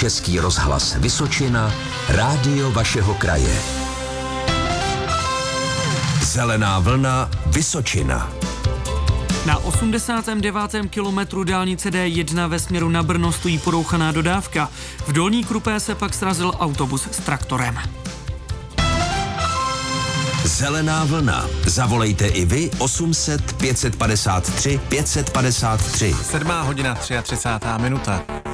Český rozhlas Vysočina, rádio vašeho kraje. Zelená vlna Vysočina. Na 89. kilometru dálnice D1 ve směru na Brno stojí porouchaná dodávka. V Dolní Krupé se pak srazil autobus s traktorem. Zelená vlna. Zavolejte i vy 800 553 553. 7:33 minuta.